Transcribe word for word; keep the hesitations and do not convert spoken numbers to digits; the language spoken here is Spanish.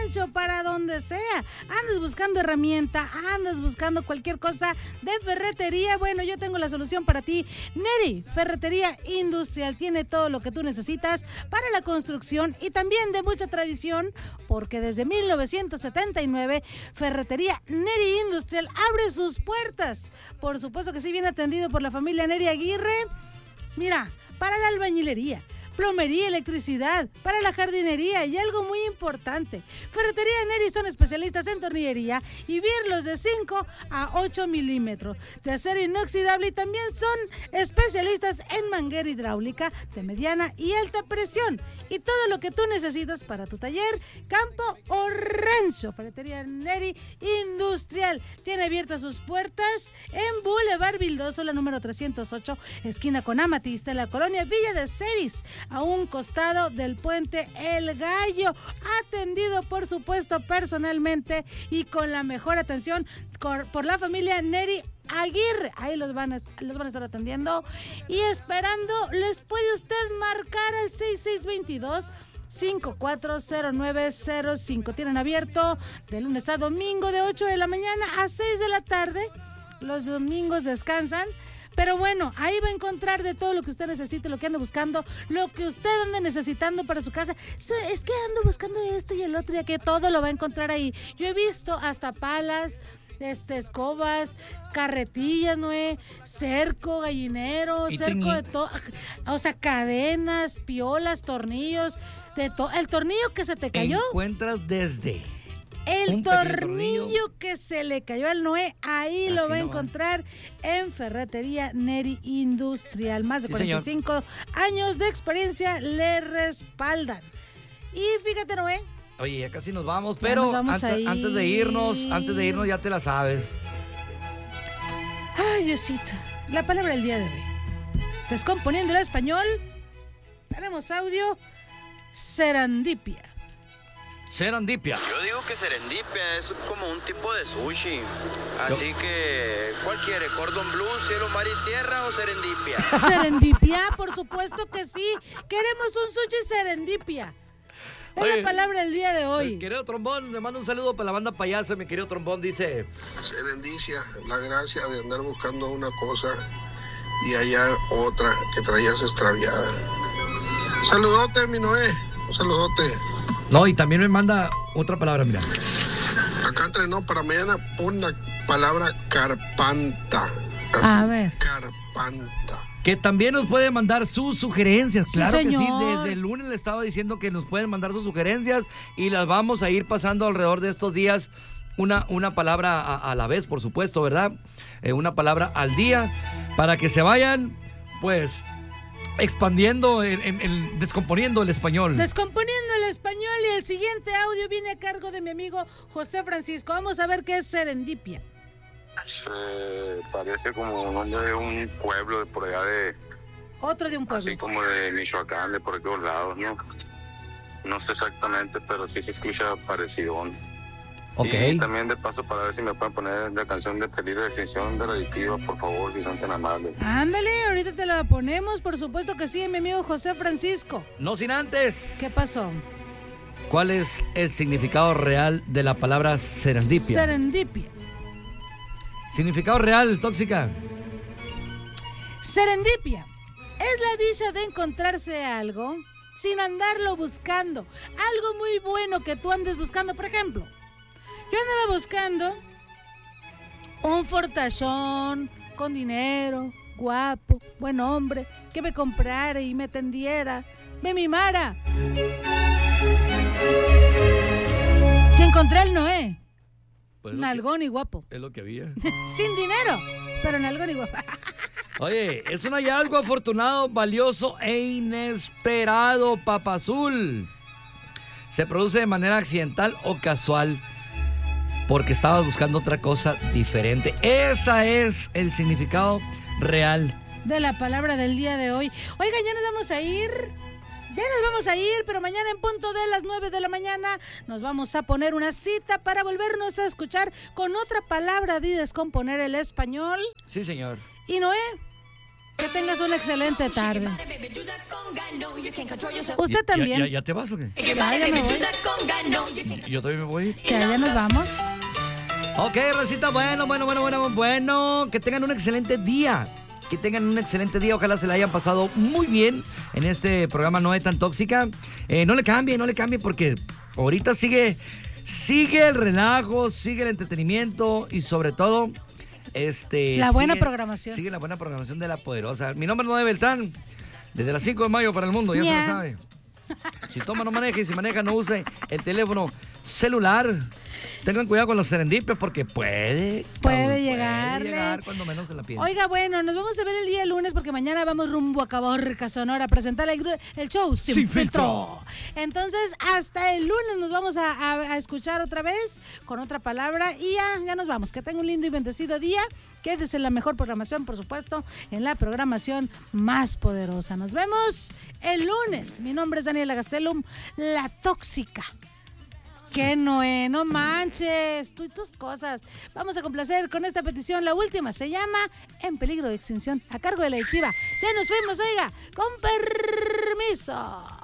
rancho, para donde sea. Andas buscando herramienta, andas buscando cualquier cosa de ferretería. Bueno, yo tengo la solución para ti. Neri, Ferretería Industrial, tiene todo lo que tú necesitas para la construcción y también de mucha tradición, porque desde mil novecientos setenta y nueve Ferretería Neri Industrial abre sus puertas. Por supuesto que sí, bien atendido por la familia Neri Aguirre. Mira, para la albañilería, plomería, electricidad, para la jardinería y algo muy importante. Ferretería Neri son especialistas en tornillería y birlos de cinco a ocho milímetros de acero inoxidable y también son especialistas en manguera hidráulica de mediana y alta presión y todo lo que tú necesitas para tu taller, campo o rancho. Ferretería Neri Industrial tiene abiertas sus puertas en Boulevard Vildoso, la número trescientos ocho, esquina con Amatista, en la colonia Villa de Ceris, a un costado del puente El Gallo, atendido por supuesto personalmente y con la mejor atención por la familia Neri Aguirre. Ahí los van, a, los van a estar atendiendo y esperando. Les puede usted marcar al seis seis dos dos, cinco cuatro cero nueve cero cinco. Tienen abierto de lunes a domingo de ocho de la mañana a seis de la tarde. Los domingos descansan. Pero bueno, ahí va a encontrar de todo lo que usted necesite, lo que anda buscando, lo que usted ande necesitando para su casa. Es que ando buscando esto y el otro y aquello, todo lo va a encontrar ahí. Yo he visto hasta palas, este, escobas, carretillas, ¿no? Cerco, gallinero, cerco de todo. O sea, cadenas, piolas, tornillos, de todo. El tornillo que se te cayó. Encuentras desde... El tornillo que se le cayó al Noé, ahí Así lo va a encontrar va. en Ferretería Neri Industrial. Más de sí, cuarenta y cinco señor. años de experiencia le respaldan. Y fíjate, Noé. Oye, ya casi nos vamos, pero nos vamos antes, antes de irnos, antes de irnos ya te la sabes. Ay, Diosita, la palabra del día de hoy. Descomponiendo el español, tenemos audio, serendipia. Serendipia. Yo digo que serendipia es como un tipo de sushi. Así que, ¿cuál quiere? ¿Cordon bleu, cielo, mar y tierra o serendipia? Serendipia, por supuesto que sí. Queremos un sushi serendipia. Es Oye, la palabra del día de hoy. Mi querido Trombón, le mando un saludo para la banda payasa. Mi querido Trombón dice: serendicia, la gracia de andar buscando una cosa y hallar otra que traías extraviada. Saludote, mi Noé. Un saludote. No, y también me manda otra palabra, mira. Acá entrenó para mañana, pon la palabra carpanta. Así, a ver. Carpanta. Que también nos puede mandar sus sugerencias. Claro sí, que sí, desde el lunes le estaba diciendo que nos pueden mandar sus sugerencias y las vamos a ir pasando alrededor de estos días. Una, una palabra a, a la vez, por supuesto, ¿verdad? Eh, una palabra al día para que se vayan, pues... expandiendo, en, en, en, descomponiendo el español. Descomponiendo el español y el siguiente audio viene a cargo de mi amigo José Francisco. Vamos a ver qué es serendipia. Se parece como un nombre de un pueblo de por allá de... Otro de un pueblo. Así como de Michoacán, de por aquellos lados, ¿no? No sé exactamente, pero sí se escucha parecido. Okay. Y también de paso para ver si me pueden poner la canción de peligro de extinción de la adictiva, por favor, si son tan amables. Ándale, ahorita te la ponemos, por supuesto que sí, mi amigo José Francisco. No sin antes. ¿Qué pasó? ¿Cuál es el significado real de la palabra serendipia? Serendipia. Significado real, tóxica. Serendipia es la dicha de encontrarse algo sin andarlo buscando. Algo muy bueno que tú andes buscando, por ejemplo. Yo andaba buscando un fortachón con dinero, guapo, buen hombre, que me comprara y me atendiera, me mimara. Y encontré al Noé, pues nalgón que, y guapo. Es lo que había. Sin dinero, pero nalgón y guapo. Oye, es un hallazgo afortunado, valioso e inesperado, papazul. Se produce de manera accidental o casual, porque estabas buscando otra cosa diferente. Ese es el significado real de la palabra del día de hoy. Oigan, ya nos vamos a ir. Ya nos vamos a ir, pero mañana en punto de las nueve de la mañana nos vamos a poner una cita para volvernos a escuchar con otra palabra de descomponer el español. Sí, señor. Y Noé, que tengas una excelente tarde. ¿Usted también? ¿Ya, ya, ya te vas o qué? Ya, ya me voy. Yo también me voy. Que ya nos vamos. Ok, Rosita, bueno, bueno, bueno, bueno, bueno. Que tengan un excelente día. Que tengan un excelente día. Ojalá se la hayan pasado muy bien en este programa No es tan tóxica. Eh, no le cambie, no le cambie porque ahorita sigue, sigue el relajo, sigue el entretenimiento y sobre todo... Este, la buena sigue, programación. Sigue la buena programación de La Poderosa. Mi nombre es Noé Beltrán. Desde las cinco de mayo para el mundo, ya yeah. se lo sabe. Si toma, no maneje. Y si maneja, no use el teléfono celular. Tengan cuidado con los serendipes porque puede... Puede llegarle. Puede llegar cuando menos se la piensa. Oiga, bueno, nos vamos a ver el día lunes porque mañana vamos rumbo a Caborca, Sonora, a presentar el, el show Sin, Sin filtro. filtro. Entonces, hasta el lunes nos vamos a, a, a escuchar otra vez con otra palabra y ya, ya nos vamos. Que tenga un lindo y bendecido día. Quédese en la mejor programación, por supuesto, en la programación más poderosa. Nos vemos el lunes. Mi nombre es Daniela Gastelum, la tóxica. Que Noé, no manches, tú y tus cosas. Vamos a complacer con esta petición, la última, se llama En peligro de extinción, a cargo de la adictiva. Ya nos fuimos, oiga, con permiso.